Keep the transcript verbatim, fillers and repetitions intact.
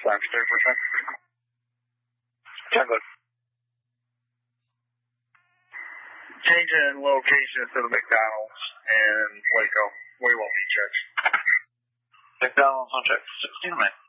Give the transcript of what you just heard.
Times thirty percent. Ten good. Change in location to the McDonald's in Waco. We won't be checked. McDonald's on check. sixteen minutes.